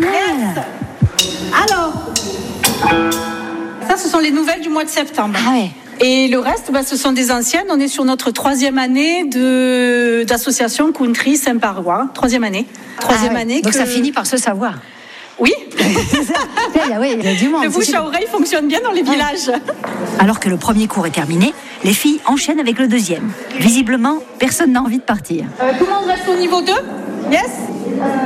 Yes. Alors, ça, ce sont les nouvelles du mois de septembre. Ah ouais. Et le reste, ce sont des anciennes. On est sur notre 3e année d'association Country Saint-Parois. 3e année. Donc ça finit par se savoir. Oui. Oui, il y a du monde. Le bouche à oreille fonctionne bien dans les villages. Alors que le premier cours est terminé, les filles enchaînent avec le deuxième. Visiblement, personne n'a envie de partir. Tout le monde reste au niveau 2 ? Yes ?